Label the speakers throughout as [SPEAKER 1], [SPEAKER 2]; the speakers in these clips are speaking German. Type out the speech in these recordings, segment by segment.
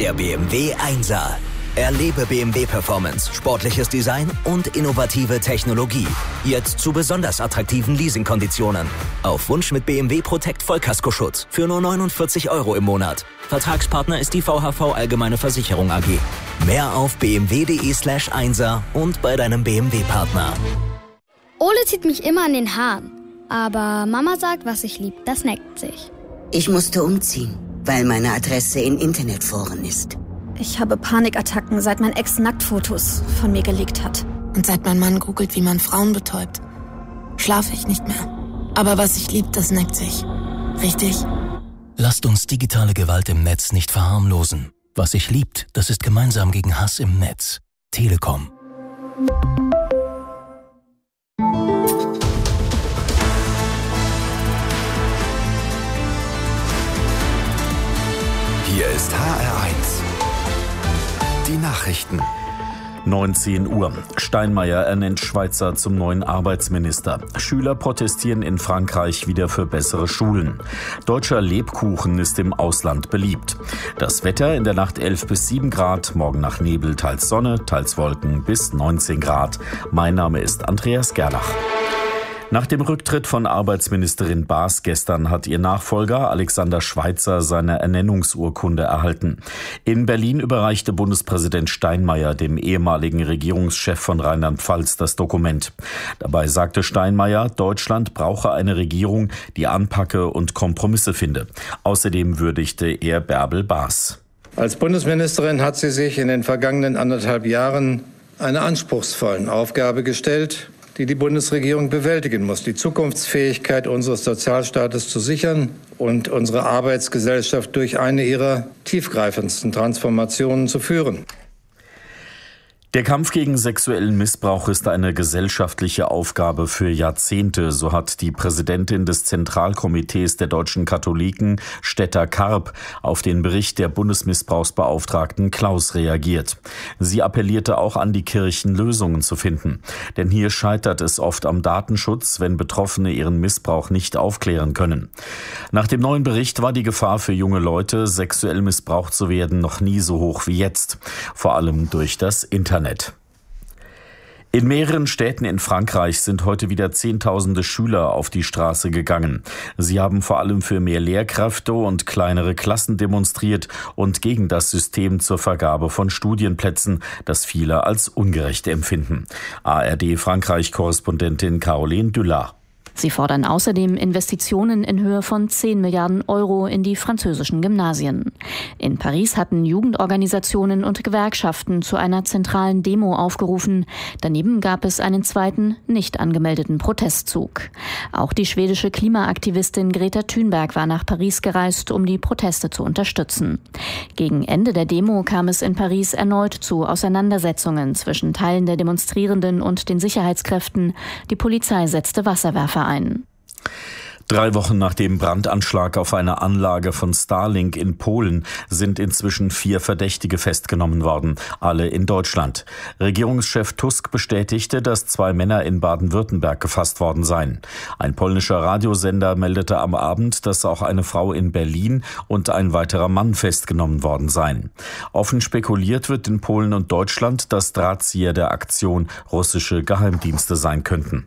[SPEAKER 1] Der BMW 1er. Erlebe BMW Performance, sportliches Design und innovative Technologie. Jetzt zu besonders attraktiven Leasingkonditionen. Auf Wunsch mit BMW Protect Vollkaskoschutz für nur 49 € im Monat. Vertragspartner ist die VHV Allgemeine Versicherung AG. Mehr auf bmw.de/1er und bei deinem BMW-Partner.
[SPEAKER 2] Ole zieht mich immer an den Haaren. Aber Mama sagt, was ich lieb, das neckt sich.
[SPEAKER 3] Ich musste umziehen, weil meine Adresse in Internetforen ist.
[SPEAKER 4] Ich habe Panikattacken, seit mein Ex Nacktfotos von mir gelegt hat.
[SPEAKER 5] Und seit mein Mann googelt, wie man Frauen betäubt, schlafe ich nicht mehr. Aber was ich lieb, das neckt sich. Richtig?
[SPEAKER 6] Lasst uns digitale Gewalt im Netz nicht verharmlosen. Was sich liebt, das ist gemeinsam gegen Hass im Netz. Telekom.
[SPEAKER 7] Hier ist HR1. Die Nachrichten. 19 Uhr. Steinmeier ernennt Schweizer zum neuen Arbeitsminister. Schüler protestieren in Frankreich wieder für bessere Schulen. Deutscher Lebkuchen ist im Ausland beliebt. Das Wetter in der Nacht 11 bis 7 Grad, morgen nach Nebel teils Sonne, teils Wolken bis 19 Grad. Mein Name ist Andreas Gerlach. Nach dem Rücktritt von Arbeitsministerin Baas gestern hat ihr Nachfolger Alexander Schweitzer seine Ernennungsurkunde erhalten. In Berlin überreichte Bundespräsident Steinmeier dem ehemaligen Regierungschef von Rheinland-Pfalz das Dokument. Dabei sagte Steinmeier, Deutschland brauche eine Regierung, die anpacke und Kompromisse finde. Außerdem würdigte er Bärbel Baas.
[SPEAKER 8] Als Bundesministerin hat sie sich in den vergangenen 1,5 Jahren einer anspruchsvollen Aufgabe gestellt, die Bundesregierung bewältigen muss, die Zukunftsfähigkeit unseres Sozialstaates zu sichern und unsere Arbeitsgesellschaft durch eine ihrer tiefgreifendsten Transformationen zu führen.
[SPEAKER 7] Der Kampf gegen sexuellen Missbrauch ist eine gesellschaftliche Aufgabe für Jahrzehnte, so hat die Präsidentin des Zentralkomitees der deutschen Katholiken, Stetter Karp, auf den Bericht der Bundesmissbrauchsbeauftragten Klaus reagiert. Sie appellierte auch an die Kirchen, Lösungen zu finden. Denn hier scheitert es oft am Datenschutz, wenn Betroffene ihren Missbrauch nicht aufklären können. Nach dem neuen Bericht war die Gefahr für junge Leute, sexuell missbraucht zu werden, noch nie so hoch wie jetzt. Vor allem durch das Internet. In mehreren Städten in Frankreich sind heute wieder Zehntausende Schüler auf die Straße gegangen. Sie haben vor allem für mehr Lehrkräfte und kleinere Klassen demonstriert und gegen das System zur Vergabe von Studienplätzen, das viele als ungerecht empfinden. ARD-Frankreich-Korrespondentin Caroline Dulard.
[SPEAKER 9] Sie fordern außerdem Investitionen in Höhe von 10 Milliarden € in die französischen Gymnasien. In Paris hatten Jugendorganisationen und Gewerkschaften zu einer zentralen Demo aufgerufen. Daneben gab es einen zweiten, nicht angemeldeten Protestzug. Auch die schwedische Klimaaktivistin Greta Thunberg war nach Paris gereist, um die Proteste zu unterstützen. Gegen Ende der Demo kam es in Paris erneut zu Auseinandersetzungen zwischen Teilen der Demonstrierenden und den Sicherheitskräften. Die Polizei setzte Wasserwerfer ein.
[SPEAKER 7] 3 Wochen nach dem Brandanschlag auf eine Anlage von Starlink in Polen sind inzwischen 4 Verdächtige festgenommen worden, alle in Deutschland. Regierungschef Tusk bestätigte, dass 2 Männer in Baden-Württemberg gefasst worden seien. Ein polnischer Radiosender meldete am Abend, dass auch eine Frau in Berlin und ein weiterer Mann festgenommen worden seien. Offen spekuliert wird in Polen und Deutschland, dass Drahtzieher der Aktion russische Geheimdienste sein könnten.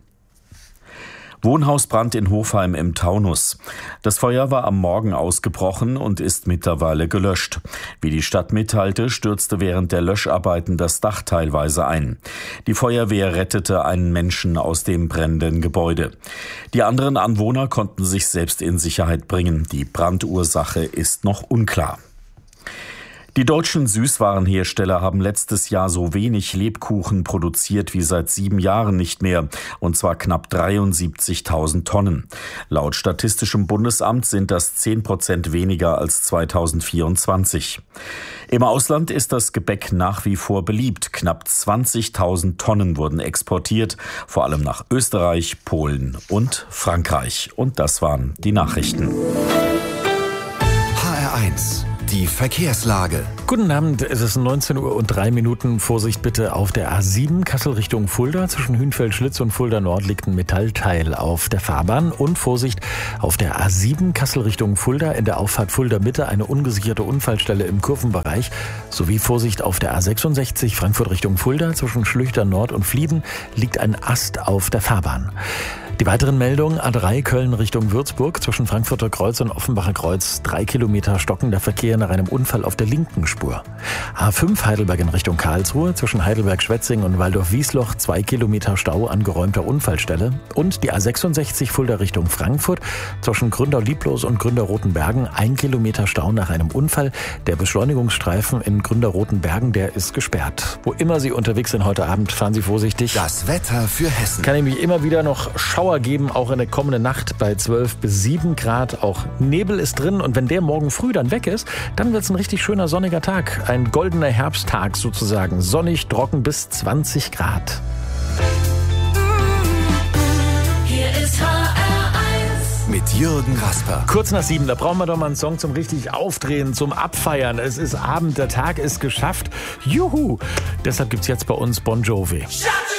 [SPEAKER 7] Wohnhausbrand in Hofheim im Taunus. Das Feuer war am Morgen ausgebrochen und ist mittlerweile gelöscht. Wie die Stadt mitteilte, stürzte während der Löscharbeiten das Dach teilweise ein. Die Feuerwehr rettete einen Menschen aus dem brennenden Gebäude. Die anderen Anwohner konnten sich selbst in Sicherheit bringen. Die Brandursache ist noch unklar. Die deutschen Süßwarenhersteller haben letztes Jahr so wenig Lebkuchen produziert wie seit 7 Jahren nicht mehr, und zwar knapp 73.000 Tonnen. Laut Statistischem Bundesamt sind das 10% weniger als 2024. Im Ausland ist das Gebäck nach wie vor beliebt. Knapp 20.000 Tonnen wurden exportiert, vor allem nach Österreich, Polen und Frankreich. Und das waren die Nachrichten. HR1
[SPEAKER 10] Die Verkehrslage.
[SPEAKER 11] Guten Abend, es ist 19:03 Uhr. Vorsicht bitte auf der A7 Kassel Richtung Fulda. Zwischen Hünfeld-Schlitz und Fulda Nord liegt ein Metallteil auf der Fahrbahn. Und Vorsicht auf der A7 Kassel Richtung Fulda. In der Auffahrt Fulda Mitte eine ungesicherte Unfallstelle im Kurvenbereich. Sowie Vorsicht auf der A66 Frankfurt Richtung Fulda. Zwischen Schlüchtern Nord und Flieden liegt ein Ast auf der Fahrbahn. Die weiteren Meldungen: A3 Köln Richtung Würzburg, zwischen Frankfurter Kreuz und Offenbacher Kreuz 3 Kilometer stockender Verkehr nach einem Unfall auf der linken Spur. A5 Heidelberg in Richtung Karlsruhe, zwischen Heidelberg-Schwetzing und Waldorf-Wiesloch 2 Kilometer Stau an geräumter Unfallstelle. Und die A66 Fulda Richtung Frankfurt, zwischen Gründau-Lieblos und Gründau-Rotenbergen 1 Kilometer Stau nach einem Unfall. Der Beschleunigungsstreifen in Gründau-Rotenbergen, der ist gesperrt. Wo immer Sie unterwegs sind heute Abend, fahren Sie vorsichtig.
[SPEAKER 10] Das Wetter für Hessen.
[SPEAKER 11] Kann nämlich immer wieder noch Schauer geben, auch in der kommenden Nacht bei 12 bis 7 Grad. Auch Nebel ist drin und wenn der morgen früh dann weg ist, dann wird es ein richtig schöner sonniger Tag. Ein goldener Herbsttag sozusagen. Sonnig, trocken bis 20 Grad.
[SPEAKER 12] Hier ist HR1
[SPEAKER 10] mit Jürgen Rasper.
[SPEAKER 11] Kurz nach 7, da brauchen wir doch mal einen Song zum richtig Aufdrehen, zum Abfeiern. Es ist Abend, der Tag ist geschafft. Juhu! Deshalb gibt's jetzt bei uns Bon Jovi.